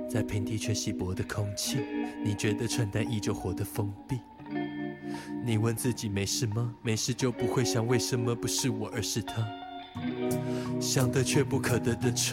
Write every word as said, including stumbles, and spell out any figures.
在平地却稀薄的空气，你觉得穿戴依旧活得封闭。你问自己没事吗？没事就不会想为什么不是我而是他，想得却不可得的愁，